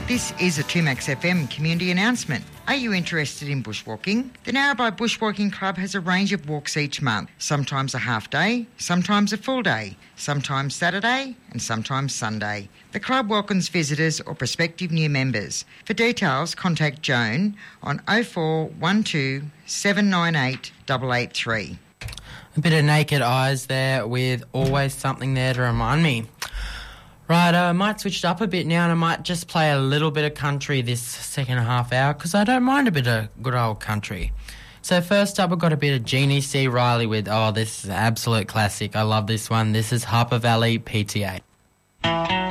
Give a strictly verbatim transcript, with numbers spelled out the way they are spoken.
This is a two Max F M community announcement. Are you interested in bushwalking? The Narrabri Bushwalking Club has a range of walks each month, sometimes a half day, sometimes a full day, sometimes Saturday and sometimes Sunday. The club welcomes visitors or prospective new members. For details, contact Joan on oh four one two seven nine eight eight eight three. A bit of Naked Eyes there with Always Something There to Remind Me. Right, I might switch it up a bit now and I might just play a little bit of country this second half hour because I don't mind a bit of good old country. So first up, I've got a bit of Jeannie C. Riley with, oh, this is an absolute classic. I love this one. This is Harper Valley P T A.